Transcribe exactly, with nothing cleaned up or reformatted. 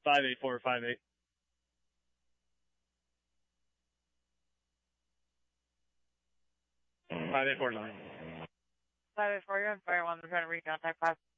five eight four five eight. five eight four nine. five eight four, you're on Fire one. We're trying to recontact five.